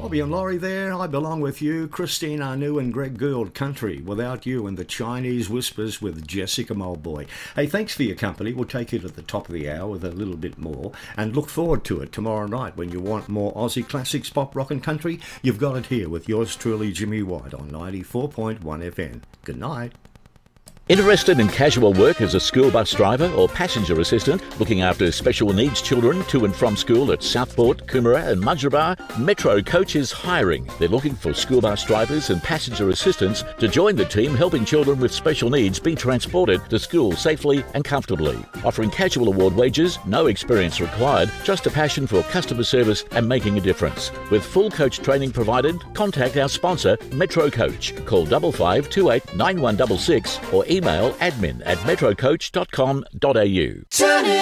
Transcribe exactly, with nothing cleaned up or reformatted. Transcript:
Bobby and Laurie there. I belong with you, Christine Anu and Greg Gould. Country Without You and the Chinese Whispers with Jessica Mulboy. Hey, thanks for your company. We'll take you to the top of the hour with a little bit more and look forward to it tomorrow night. When you want more Aussie classics, pop, rock and country, you've got it here with yours truly, Jimmy White, on ninety-four point one F M. Good night. Interested in casual work as a school bus driver or passenger assistant, looking after special needs children to and from school at Southport, Coomera and Mudgeeraba? Metro Coach is hiring. They're looking for school bus drivers and passenger assistants to join the team helping children with special needs be transported to school safely and comfortably. Offering casual award wages, no experience required, just a passion for customer service and making a difference. With full coach training provided, contact our sponsor, Metro Coach. Call five five two eight nine one six six or email admin at metrocoach dot com dot a u.